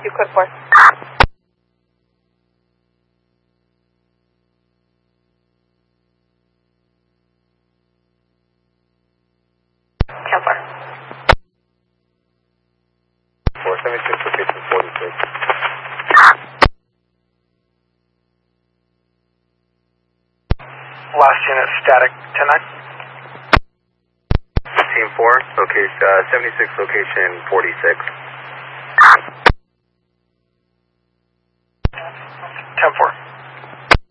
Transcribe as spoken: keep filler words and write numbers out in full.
you, code four. Cancel. four seventy-six, location forty-six. Last unit static, ten nine. Team four, location, uh, seventy-six, location forty-six.